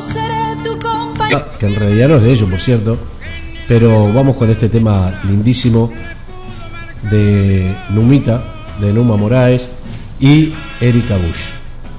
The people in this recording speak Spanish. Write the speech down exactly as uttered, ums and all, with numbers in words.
que en realidad no es de ellos, por cierto, pero vamos con este tema lindísimo de Numita, de Numa Moraes y Erika Bush.